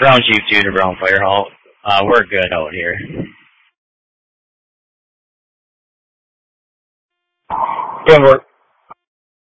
Brown sheep too, the brown firehawk. We're good out here. Yeah,